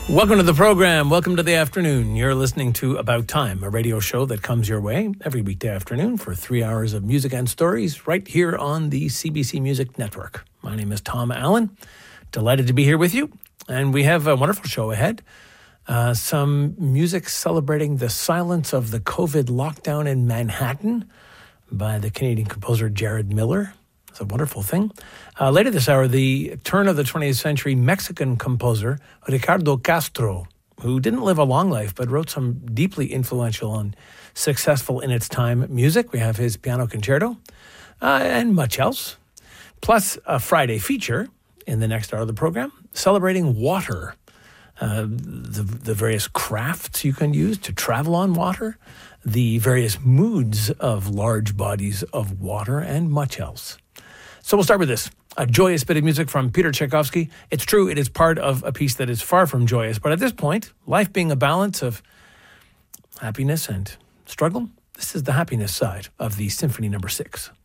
Welcome to the program. Welcome to the afternoon. You're listening to About Time, a radio show that comes your way every weekday afternoon for 3 hours of music and stories right here on the CBC Music Network. My name is Tom Allen. Delighted to be here with you. And we have a wonderful show ahead. Some music celebrating the silence of the COVID lockdown in Manhattan by the Canadian composer Jared Miller. It's a wonderful thing. Later this hour, the turn of the 20th century Mexican composer Ricardo Castro, who didn't live a long life but wrote some deeply influential and successful in its time music. We have his piano concerto and much else. Plus a Friday feature in the next hour of the program celebrating water, the various crafts you can use to travel on water, the various moods of large bodies of water, and much else. So we'll start with this, a joyous bit of music from Peter Tchaikovsky. It's true, it is part of a piece that is far from joyous, but at this point, life being a balance of happiness and struggle, this is the happiness side of the Symphony No. 6.